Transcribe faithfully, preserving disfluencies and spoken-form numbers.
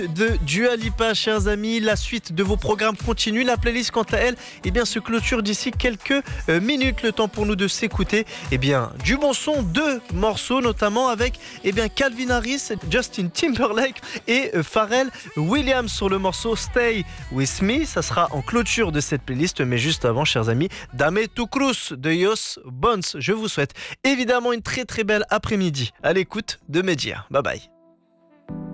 De Dua Lipa, chers amis, la suite de vos programmes continue. La playlist, quant à elle, eh bien, se clôture d'ici quelques euh, minutes. Le temps pour nous de s'écouter eh bien, du bon son, deux morceaux, notamment avec eh bien, Calvin Harris, Justin Timberlake et euh, Pharrell Williams sur le morceau Stay With Me. Ça sera en clôture de cette playlist, mais juste avant, chers amis, Dame Tu Cruz de Yos Bones. Je vous souhaite évidemment une très très belle après-midi à l'écoute de Média. Bye bye.